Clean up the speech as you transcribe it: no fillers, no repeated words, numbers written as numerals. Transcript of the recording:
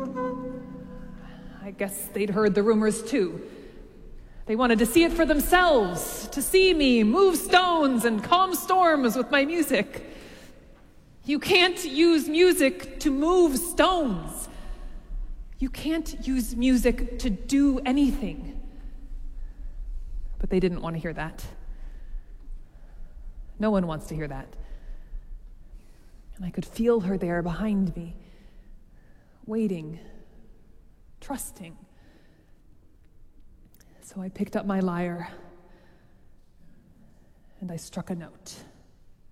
I guess they'd heard the rumors too. They wanted to see it for themselves, to see me move stones and calm storms with my music. You can't use music to move stones. You can't use music to do anything. But they didn't want to hear that. No one wants to hear that. And I could feel her there behind me, waiting, trusting. So I picked up my lyre and I struck a note.